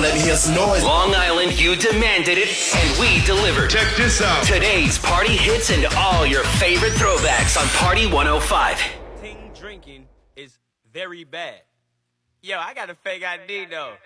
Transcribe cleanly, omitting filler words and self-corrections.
let me hear some noise. Long Island, you demanded it, and we delivered. Check this out. Today's party hits and all your favorite throwbacks on Party 105. Drinking is very bad. Yo, I got a fake ID though.